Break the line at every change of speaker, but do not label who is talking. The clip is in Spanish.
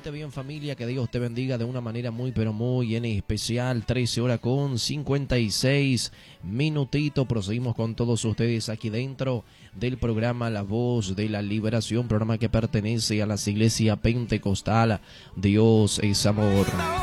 Porte bien, familia, que Dios te bendiga de una manera muy pero muy en especial. 13 horas con 56 minutitos. Proseguimos con todos ustedes aquí dentro del programa La Voz de la Liberación, programa que pertenece a la Iglesia Pentecostal Dios es Amor.